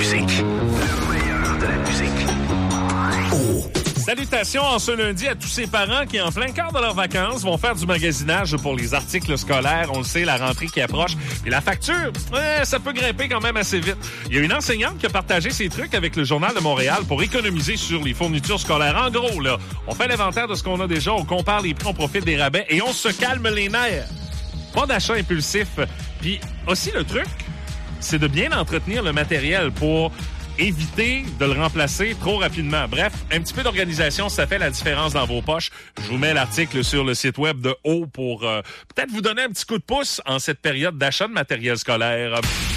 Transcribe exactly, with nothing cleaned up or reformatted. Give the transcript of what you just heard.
musique. Le meilleur de la musique. Oh. Salutations en ce lundi à tous ces parents qui, en plein quart de leurs vacances, vont faire du magasinage pour les articles scolaires. On le sait, la rentrée qui approche. Et la facture, ouais, ça peut grimper quand même assez vite. Il y a une enseignante qui a partagé ses trucs avec le Journal de Montréal pour économiser sur les fournitures scolaires. En gros, là, on fait l'inventaire de ce qu'on a déjà, on compare les prix, on profite des rabais et on se calme les nerfs. Pas d'achat impulsif. Puis aussi, le truc, c'est de bien entretenir le matériel pour éviter de le remplacer trop rapidement. Bref, un petit peu d'organisation, ça fait la différence dans vos poches. Je vous mets l'article sur le site web de O pour euh, peut-être vous donner un petit coup de pouce en cette période d'achat de matériel scolaire.